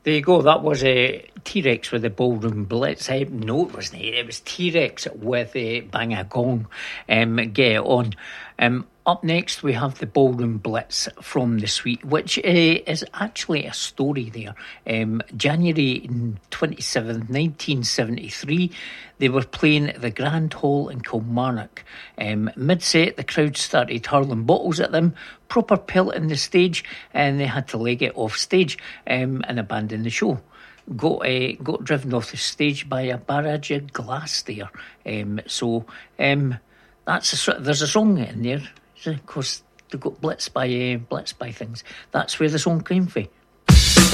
There you go. That was a T-Rex with the Ballroom Blitz. No, it wasn't. It was T-Rex with a Bang a Gong. Get it on. Up next, we have the Ballroom Blitz from the Suite, which is actually a story there. January 27th, 1973, they were playing at the Grand Hall in Kilmarnock. Mid-set, the crowd started hurling bottles at them, proper pelting the stage, and they had to leg it off stage and abandon the show. Got driven off the stage by a barrage of glass there. There's a song in there. Of course, they got blitzed by things. That's where the song came from.